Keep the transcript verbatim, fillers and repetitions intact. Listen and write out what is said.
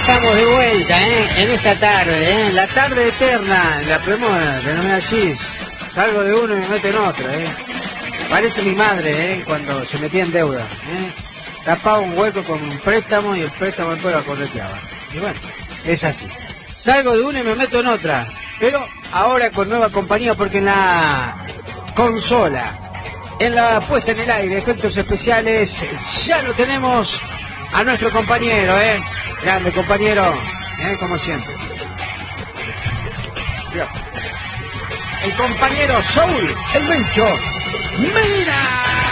estamos de vuelta, ¿eh? En esta tarde, ¿eh? La tarde eterna, la podemos denominar así. Salgo de uno y me meto en otro, ¿eh? Parece mi madre, ¿eh? Cuando se metía en deuda, ¿eh? Tapaba un hueco con un préstamo y el préstamo después la correteaba. Y bueno, es así. Salgo de una y me meto en otra. Pero ahora con nueva compañía, porque en la consola, en la puesta en el aire, efectos especiales, ya lo tenemos a nuestro compañero, ¿eh? Grande compañero, ¿eh? Como siempre. El compañero Saúl, el Mencho Medina.